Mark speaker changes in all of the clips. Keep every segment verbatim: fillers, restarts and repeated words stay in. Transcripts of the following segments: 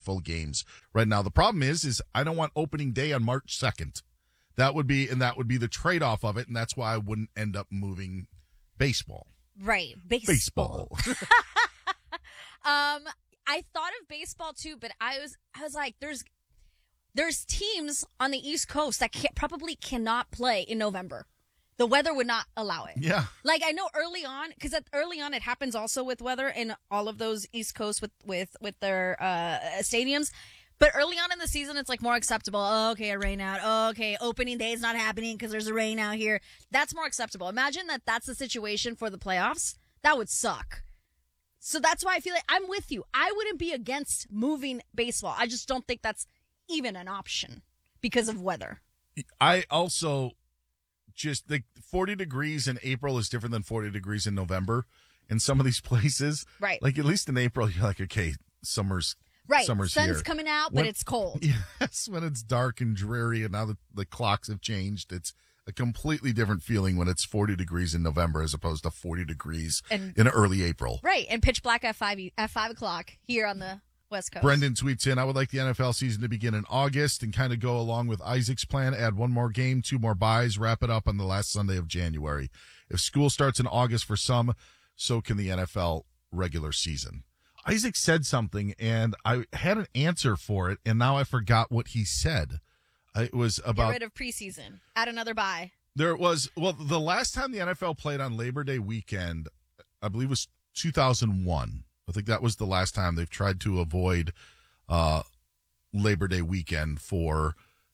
Speaker 1: full games right now. The problem is, is I don't want opening day on March second. That would be, and that would be the trade-off of it, and that's why I wouldn't end up moving baseball.
Speaker 2: Right, baseball.
Speaker 1: Baseball.
Speaker 2: um, I thought of baseball too, but I was, I was like, there's, there's teams on the East Coast that can't, probably cannot play in November. The weather would not allow it.
Speaker 1: Yeah.
Speaker 2: Like, I know early on, because early on it happens also with weather in all of those East Coast with, with, with their uh, stadiums. But early on in the season, it's like more acceptable. Oh, okay, a rain out. Oh, okay, opening day is not happening because there's a rain out here. That's more acceptable. Imagine that that's the situation for the playoffs. That would suck. So that's why I feel like I'm with you. I wouldn't be against moving baseball. I just don't think that's even an option because of weather.
Speaker 1: I also... Just the forty degrees in April is different than forty degrees in November in some of these places.
Speaker 2: Right.
Speaker 1: Like at least in April, you're like, okay, summer's
Speaker 2: right.
Speaker 1: Summer's
Speaker 2: Sun's
Speaker 1: here.
Speaker 2: coming out,
Speaker 1: when,
Speaker 2: but it's cold.
Speaker 1: Yes, when it's dark and dreary, and now the, the clocks have changed. It's a completely different feeling when it's forty degrees in November as opposed to forty degrees
Speaker 2: and,
Speaker 1: in early April.
Speaker 2: Right, and pitch black at five at five o'clock here on the West Coast.
Speaker 1: Brendan tweets in, I would like the N F L season to begin in August and kind of go along with Isaac's plan, add one more game, two more buys, wrap it up on the last Sunday of January. If school starts in August for some, so can the N F L regular season. Isaac said something, and I had an answer for it, and now I forgot what he said. It was about...
Speaker 2: Get rid of preseason. Add another bye.
Speaker 1: There was... Well, the last time the N F L played on Labor Day weekend, I believe was two thousand one. I think that was the last time they've tried to avoid uh, Labor Day weekend for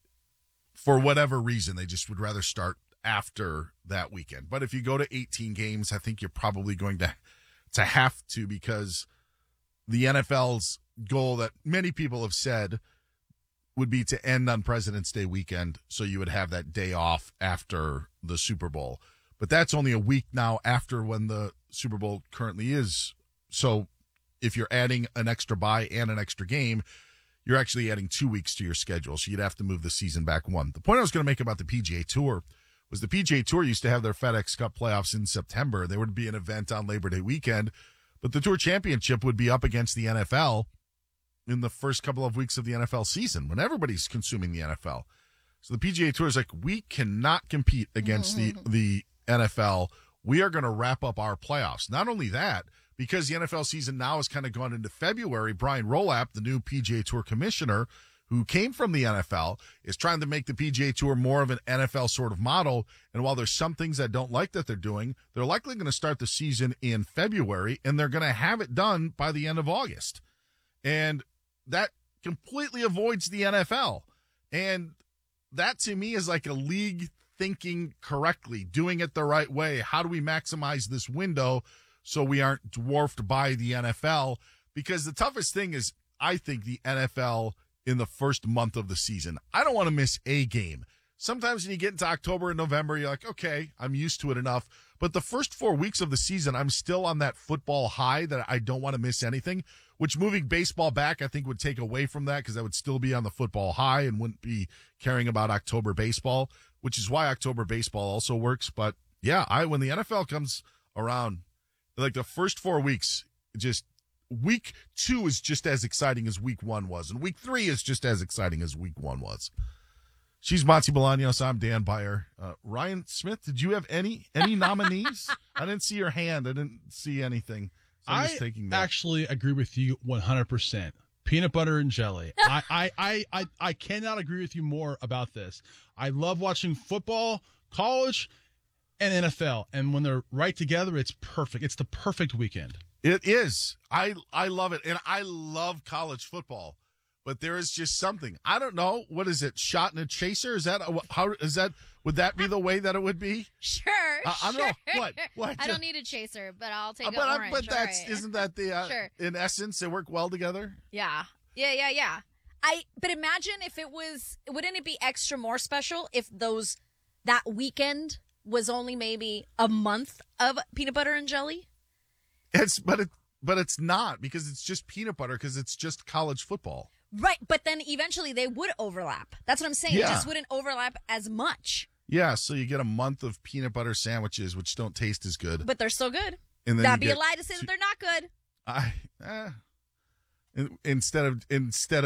Speaker 1: for whatever reason. They just would rather start after that weekend. But if you go to eighteen games, I think you're probably going to to have to, because the N F L's goal that many people have said would be to end on President's Day weekend, so you would have that day off after the Super Bowl. But that's only a week now after when the Super Bowl currently is. So if you're adding an extra bye and an extra game, you're actually adding two weeks to your schedule. So you'd have to move the season back one. The point I was going to make about the P G A Tour was the P G A Tour used to have their FedEx Cup playoffs in September. There would be an event on Labor Day weekend, but the Tour Championship would be up against the N F L in the first couple of weeks of the N F L season when everybody's consuming the N F L. So the P G A Tour is like, we cannot compete against the, the N F L. We are going to wrap up our playoffs. Not only that, because the N F L season now has kind of gone into February, Brian Rolapp, the new P G A Tour commissioner, who came from the N F L, is trying to make the P G A Tour more of an N F L sort of model. And while there's some things I don't like that they're doing, they're likely going to start the season in February, and they're going to have it done by the end of August. And that completely avoids the N F L. And that, to me, is like a league thinking correctly, doing it the right way. How do we maximize this window so we aren't dwarfed by the N F L? Because the toughest thing is, I think, the N F L in the first month of the season. I don't want to miss a game. Sometimes when you get into October and November, you're like, okay, I'm used to it enough. But the first four weeks of the season, I'm still on that football high that I don't want to miss anything, which moving baseball back, I think, would take away from that, because I would still be on the football high and wouldn't be caring about October baseball, which is why October baseball also works. But yeah, I when the N F L comes around, like the first four weeks, just week two is just as exciting as week one was, and week three is just as exciting as week one was. She's Monty Bolaños. I'm Dan Beyer. Uh, Ryan Smith, did you have any any nominees? I didn't see your hand. I didn't see anything. So I'm just
Speaker 3: I
Speaker 1: taking that.
Speaker 3: actually agree with you one hundred percent. Peanut butter and jelly. I, I, I, I, I cannot agree with you more about this. I love watching football, college, and N F L. And when they're right together, it's perfect. It's the perfect weekend.
Speaker 1: It is. I I love it. And I love college football. But there is just something. I don't know. What is it? Shot in a chaser? Is that how is that would that be the way that it would be?
Speaker 2: Sure.
Speaker 1: Uh, I don't
Speaker 2: sure.
Speaker 1: know. What? What?
Speaker 2: I don't need a chaser, but I'll take
Speaker 1: Uh,
Speaker 2: an
Speaker 1: but I-
Speaker 2: orange.
Speaker 1: but that's
Speaker 2: All right.
Speaker 1: isn't that the uh,
Speaker 2: Sure.
Speaker 1: in essence they work well together?
Speaker 2: Yeah. Yeah, yeah, yeah. I but imagine if it was wouldn't it be extra more special if those that weekend was only maybe a month of peanut butter and jelly?
Speaker 1: It's but it but it's not, because it's just peanut butter, because it's just college football.
Speaker 2: Right, but then eventually they would overlap. That's what I'm saying.
Speaker 1: Yeah.
Speaker 2: It just wouldn't overlap as much.
Speaker 1: Yeah, so you get a month of peanut butter sandwiches, which don't taste as good.
Speaker 2: But they're still good.
Speaker 1: And then
Speaker 2: That'd
Speaker 1: you
Speaker 2: be
Speaker 1: get
Speaker 2: a lie to say that they're not good.
Speaker 1: I eh, in- instead of instead of